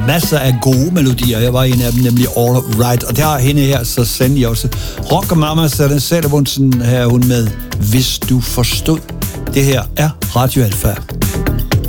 masser af gode melodier. Jeg var en af dem, nemlig All Right. Og der har hende her, så sandelig også. Rock Mama Salonsen her hun med Hvis du forstod. Det her er Radio Alfa.